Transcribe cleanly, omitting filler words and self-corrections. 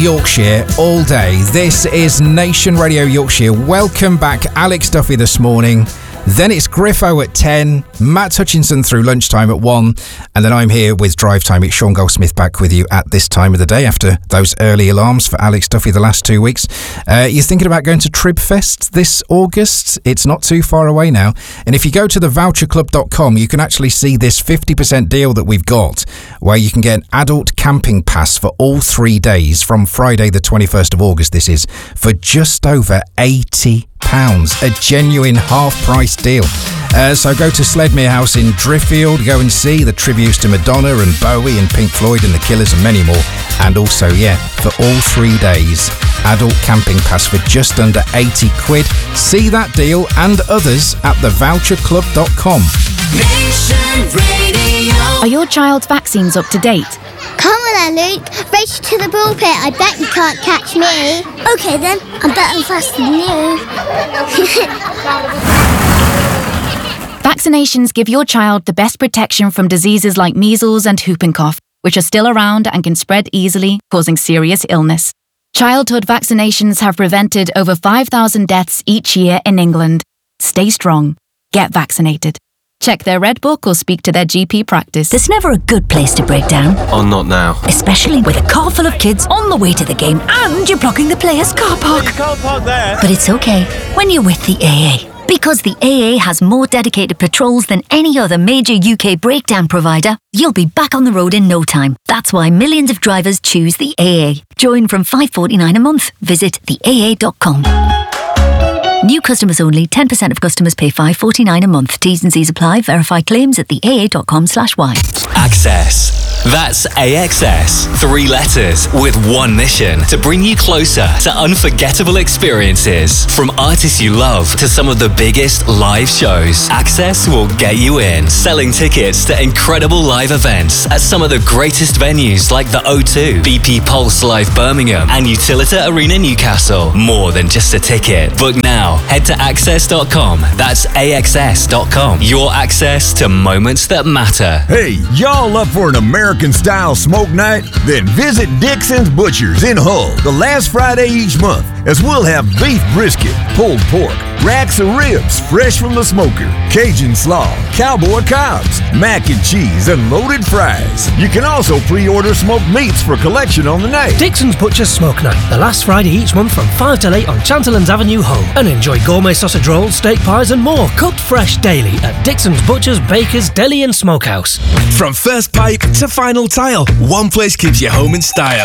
Yorkshire all day. This is Nation Radio Yorkshire. Welcome back, Alex Duffy this morning. Then it's Griffo at 10, Matt Hutchinson through lunchtime at 1, and then I'm here with Drive Time. It's Sean Goldsmith back with you at this time of the day after those early alarms for Alex Duffy the last 2 weeks. You're thinking about going to Tribfest this August? It's not too far away now. And if you go to thevoucherclub.com, you can actually see this 50% deal that we've got, where you can get an adult camping pass for all 3 days from Friday the 21st of August, this is, for just over £80. A genuine half-price deal. So go to Sledmere House in Driffield, go and see the tributes to Madonna and Bowie and Pink Floyd and the Killers and many more. And also, for all 3 days, adult camping pass for just under £80. See that deal and others at thevoucherclub.com. Nation Radio. Are your child's vaccines up to date? Come on then, Luke. Race to the pulpit. I bet you can't catch me. OK then, I'm better and faster than you. Vaccinations give your child the best protection from diseases like measles and whooping cough, which are still around and can spread easily, causing serious illness. Childhood vaccinations have prevented over 5,000 deaths each year in England. Stay strong. Get vaccinated. Check their Red Book or speak to their GP practice. There's never a good place to break down. Oh, not now. Especially with a car full of kids on the way to the game and you're blocking the players' car park. You can't park there. But it's okay when you're with the AA. Because the AA has more dedicated patrols than any other major UK breakdown provider, you'll be back on the road in no time. That's why millions of drivers choose the AA. Join from $5.49 a month. Visit theaa.com. New customers only. 10% of customers pay $5.49 a month. T's and C's apply. Verify claims at theaa.com/y. Access. That's AXS. 3 letters with one mission: to bring you closer to unforgettable experiences. From artists you love to some of the biggest live shows, Access will get you in. Selling tickets to incredible live events at some of the greatest venues like the O2, BP Pulse Live Birmingham, and Utilita Arena Newcastle. More than just a ticket. Book now. Head to access.com. That's AXS.com. Your access to moments that matter. Hey, y'all up for an American-style smoke night? Then visit Dixon's Butchers in Hull the last Friday each month, as we'll have beef brisket, pulled pork, racks of ribs fresh from the smoker, Cajun slaw, cowboy cobs, mac and cheese, and loaded fries. You can also pre-order smoked meats for collection on the night. Dixon's Butchers Smoke Night, the last Friday each month from 5 till 8 on Chanterlands Avenue, Hull. And enjoy gourmet sausage rolls, steak pies and more, cooked fresh daily at Dixon's Butchers, Bakers, Deli and Smokehouse. From first pipe to final tile, one place keeps you home in style.